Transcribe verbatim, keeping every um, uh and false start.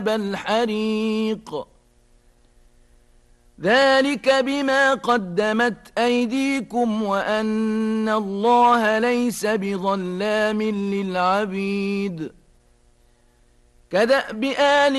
الحريق ذلك بما قدمت أيديكم وأن الله ليس بظلام للعبيد كدأب آل